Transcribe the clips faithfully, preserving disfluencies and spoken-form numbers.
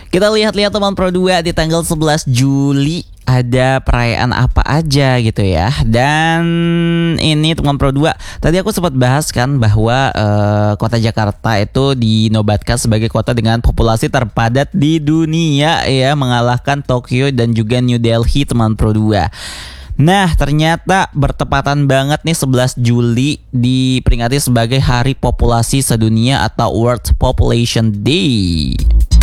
Kita lihat-lihat teman Pro dua di tanggal sebelas Juli ada perayaan apa aja gitu ya. Dan ini teman Pro dua, tadi aku sempat bahas kan bahwa uh, kota Jakarta itu dinobatkan sebagai kota dengan populasi terpadat di dunia ya, mengalahkan Tokyo dan juga New Delhi teman Pro dua. Nah, ternyata bertepatan banget nih sebelas Juli diperingati sebagai Hari Populasi Sedunia atau World Population Day.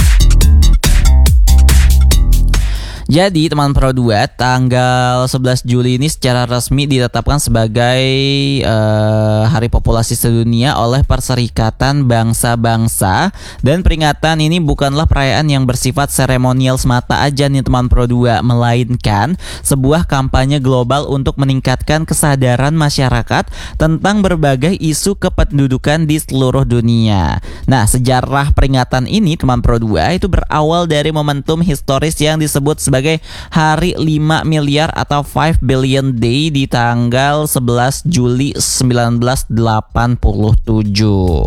Jadi teman Pro dua, tanggal sebelas Juli ini secara resmi ditetapkan sebagai uh, Hari Populasi Sedunia oleh Perserikatan Bangsa-Bangsa. Dan peringatan ini bukanlah perayaan yang bersifat seremonial semata aja nih teman Pro dua, melainkan sebuah kampanye global untuk meningkatkan kesadaran masyarakat tentang berbagai isu kependudukan di seluruh dunia. Nah, sejarah peringatan ini teman Pro dua itu berawal dari momentum historis yang disebut sebagai sebagai Hari lima miliar atau lima billion Day di tanggal sebelas Juli sembilan belas delapan puluh tujuh.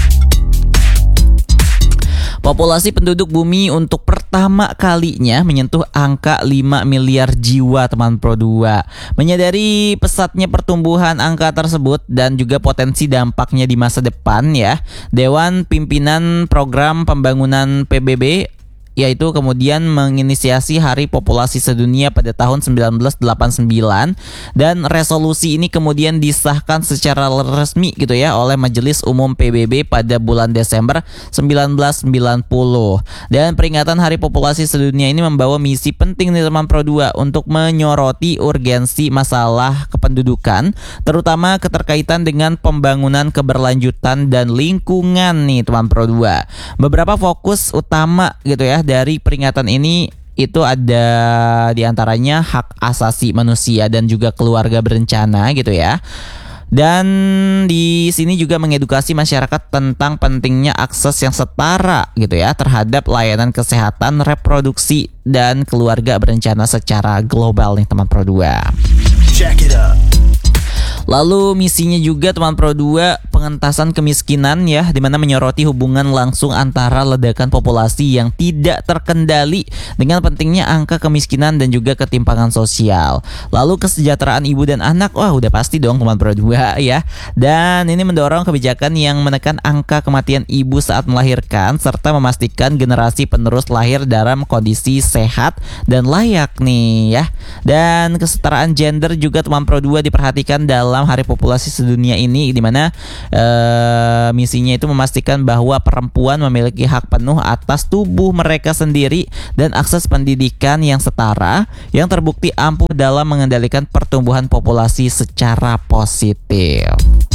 Populasi penduduk bumi untuk pertama kalinya menyentuh angka lima miliar jiwa teman Pro dua. Menyadari pesatnya pertumbuhan angka tersebut dan juga potensi dampaknya di masa depan ya, Dewan Pimpinan Program Pembangunan P B B yaitu kemudian menginisiasi Hari Populasi Sedunia pada tahun sembilan belas delapan puluh sembilan, dan resolusi ini kemudian disahkan secara resmi gitu ya oleh Majelis Umum P B B pada bulan Desember sembilan belas sembilan puluh. Dan peringatan Hari Populasi Sedunia ini membawa misi penting nih teman Pro dua untuk menyoroti urgensi masalah kependudukan, terutama keterkaitan dengan pembangunan keberlanjutan dan lingkungan nih teman Pro dua. Beberapa fokus utama gitu ya dari peringatan ini itu ada diantaranya hak asasi manusia dan juga keluarga berencana gitu ya. Dan di sini juga mengedukasi masyarakat tentang pentingnya akses yang setara gitu ya terhadap layanan kesehatan, reproduksi dan keluarga berencana secara global nih teman Pro dua. Check it out. Lalu misinya juga teman Pro dua, pengentasan kemiskinan ya, dimana menyoroti hubungan langsung antara ledakan populasi yang tidak terkendali dengan pentingnya angka kemiskinan dan juga ketimpangan sosial. Lalu kesejahteraan ibu dan anak, wah udah pasti dong teman Pro dua ya. Dan ini mendorong kebijakan yang menekan angka kematian ibu saat melahirkan serta memastikan generasi penerus lahir dalam kondisi sehat dan layak nih ya. Dan kesetaraan gender juga teman Pro dua diperhatikan dalam Hari Populasi Sedunia ini, di mana e, misinya itu memastikan bahwa perempuan memiliki hak penuh atas tubuh mereka sendiri dan akses pendidikan yang setara yang terbukti ampuh dalam mengendalikan pertumbuhan populasi secara positif.